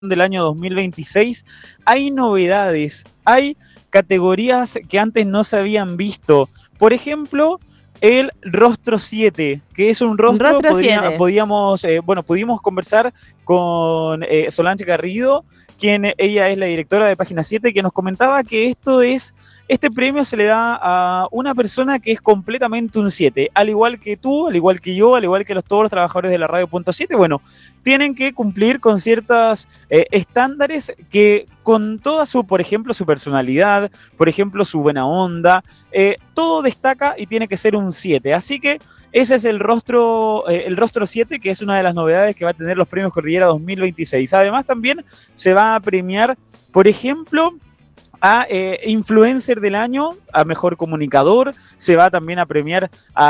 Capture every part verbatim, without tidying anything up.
del año dos mil veintiséis, hay novedades, hay categorías que antes no se habían visto. Por ejemplo, el rostro siete, que es un rostro, Rostro podría, siete. podíamos, eh, bueno, pudimos conversar con eh, Solange Garrido, quien ella es la directora de Página siete, que nos comentaba que esto es, este premio se le da a una persona que es completamente un siete, al igual que tú, al igual que yo, al igual que los, todos los trabajadores de la radio punto siete, bueno, tienen que cumplir con ciertos eh, estándares que con toda su, por ejemplo, su personalidad, por ejemplo, su buena onda, eh, todo destaca y tiene que ser un siete. Así que ese es el rostro, eh, el rostro siete, que es una de las novedades que va a tener los premios Cordillera dos mil veintiséis. Además, también se va a premiar, por ejemplo, a eh, influencer del año, a mejor comunicador, se va también a premiar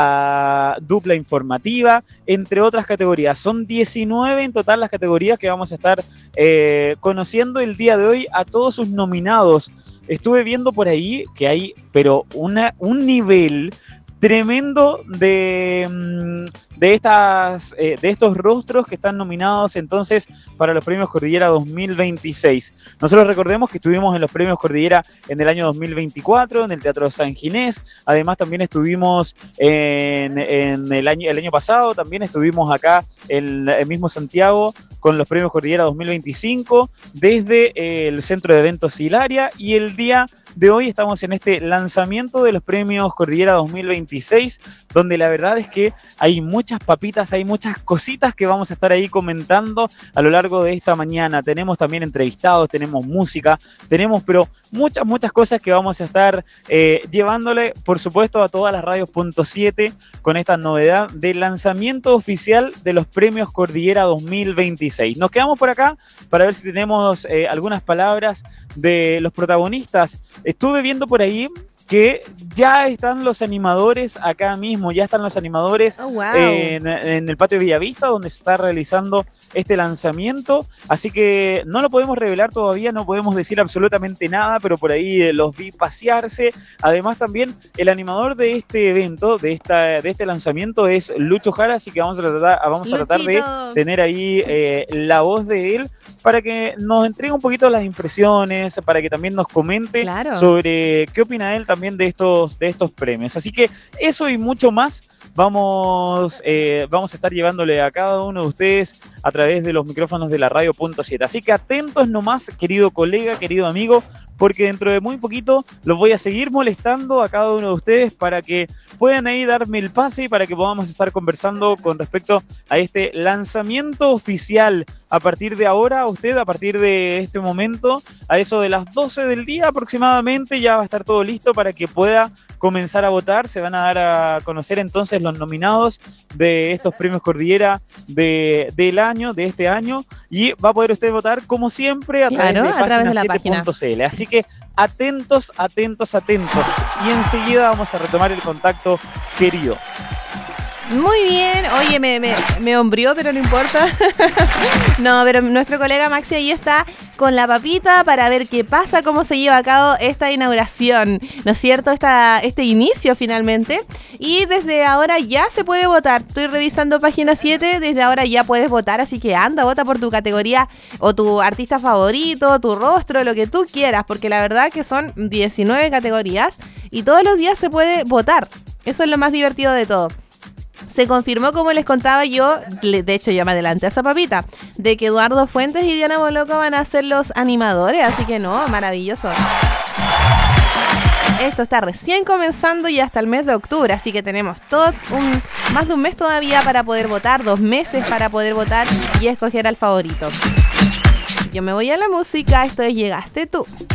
a dupla informativa, entre otras categorías. Son diecinueve en total las categorías que vamos a estar eh, conociendo el día de hoy a todos sus nominados. Estuve viendo por ahí que hay, pero una, un nivel tremendo de, de, estas, eh, de estos rostros que están nominados entonces para los premios Cordillera dos mil veintiséis. Nosotros recordemos que estuvimos en los premios Cordillera en el año dos mil veinticuatro, en el Teatro San Ginés. Además también estuvimos en, en el, año, el año pasado, también estuvimos acá en el mismo Santiago con los premios Cordillera dos mil veinticinco desde el Centro de Eventos Hilaria, y el día de hoy estamos en este lanzamiento de los premios Cordillera dos mil veintiséis, donde la verdad es que hay muchas papitas, hay muchas cositas que vamos a estar ahí comentando a lo largo de esta mañana. Tenemos también entrevistados, tenemos música, tenemos pero muchas, muchas cosas que vamos a estar eh, llevándole, por supuesto, a todas las radios punto siete con esta novedad del lanzamiento oficial de los premios Cordillera dos mil veintiséis. Nos quedamos por acá para ver si tenemos eh, algunas palabras de los protagonistas. Estuve viendo por ahí que ya están los animadores acá mismo, ya están los animadores oh, wow. en, en el patio de Villavista, donde se está realizando este lanzamiento, así que no lo podemos revelar todavía, no podemos decir absolutamente nada, pero por ahí los vi pasearse. Además también el animador de este evento, de, esta, de este lanzamiento es Lucho Jara, así que vamos a tratar, vamos a tratar de tener ahí eh, la voz de él para que nos entregue un poquito las impresiones, para que también nos comente claro. sobre qué opina él también de estos, de estos premios. Así que eso y mucho más vamos, eh, vamos a estar llevándole a cada uno de ustedes a través de los micrófonos de la radio punto siete. Así que atentos nomás, querido colega, querido amigo, porque dentro de muy poquito los voy a seguir molestando a cada uno de ustedes para que puedan ahí darme el pase y para que podamos estar conversando con respecto a este lanzamiento oficial. A partir de ahora, usted a partir de este momento, a eso de las doce del día aproximadamente, ya va a estar todo listo para que pueda comenzar a votar. Se van a dar a conocer entonces los nominados de estos premios Cordillera de, del año, de este año, y va a poder usted votar como siempre a claro, través de a través de la página siete punto c l. Así que atentos, atentos, atentos. Y enseguida vamos a retomar el contacto, querido. Muy bien, oye, me, me, me hombrió, pero no importa. No, pero nuestro colega Maxi ahí está con la papita para ver qué pasa, cómo se lleva a cabo esta inauguración, ¿no es cierto? Esta, este inicio finalmente. Y desde ahora ya se puede votar. Estoy revisando Página siete, desde ahora ya puedes votar, así que anda, vota por tu categoría o tu artista favorito, tu rostro, lo que tú quieras, porque la verdad que son diecinueve categorías y todos los días se puede votar. Eso es lo más divertido de todo. Se confirmó, como les contaba yo, de hecho ya me adelanté a esa papita, de que Eduardo Fuentes y Diana Boloco van a ser los animadores, así que no, maravilloso. Esto está recién comenzando y hasta el mes de octubre, así que tenemos todo un, más de un mes todavía para poder votar, dos meses para poder votar y escoger al favorito. Yo me voy a la música, esto es Llegaste Tú.